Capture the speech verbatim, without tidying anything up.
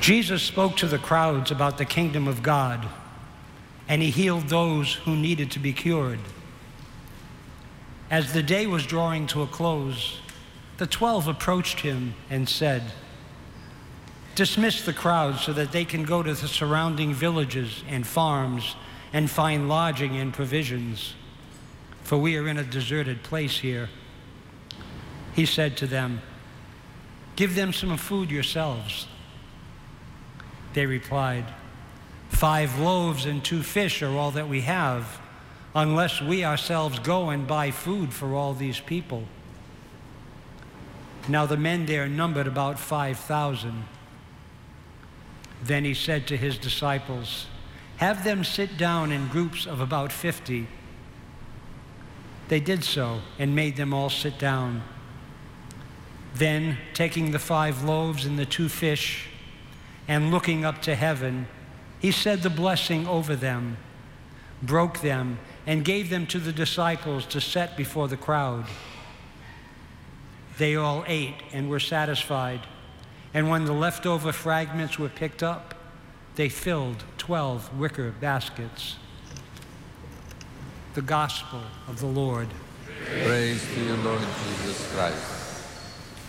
Jesus spoke to the crowds about the kingdom of God, and he healed those who needed to be cured. As the day was drawing to a close, the twelve approached him and said, "Dismiss the crowd so that they can go to the surrounding villages and farms and find lodging and provisions, for we are in a deserted place here." He said to them, "Give them some food yourselves." They replied, "Five loaves and two fish are all that we have, unless we ourselves go and buy food for all these people." Now the men there numbered about five thousand. Then he said to his disciples, "Have them sit down in groups of about fifty." They did so and made them all sit down. Then, taking the five loaves and the two fish, and looking up to heaven, he said the blessing over them, broke them, and gave them to the disciples to set before the crowd. They all ate and were satisfied, and when the leftover fragments were picked up, they filled twelve wicker baskets. The Gospel of the Lord. Praise to you, Lord Jesus Christ.